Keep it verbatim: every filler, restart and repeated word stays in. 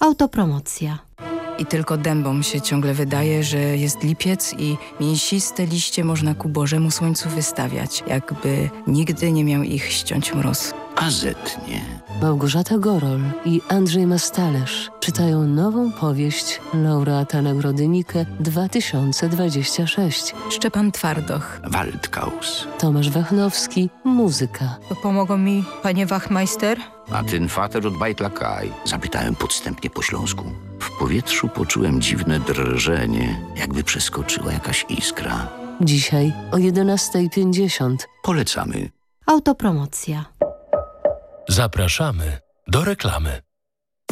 Autopromocja. I tylko dębom się ciągle wydaje, że jest lipiec i mięsiste liście można ku Bożemu słońcu wystawiać, jakby nigdy nie miał ich ściąć mróz. A zetnie. Małgorzata Gorol i Andrzej Mastalerz czytają nową powieść laureata Nagrody Nike dwa tysiące dwadzieścia sześć. Szczepan Twardoch. Waldkaus. Tomasz Wachnowski, muzyka. To pomogą mi, panie Wachmeister? A ten fater od Bajtlakaj? Zapytałem podstępnie po śląsku. W powietrzu poczułem dziwne drżenie, jakby przeskoczyła jakaś iskra. Dzisiaj o jedenasta pięćdziesiąt. Polecamy. Autopromocja. Zapraszamy do reklamy.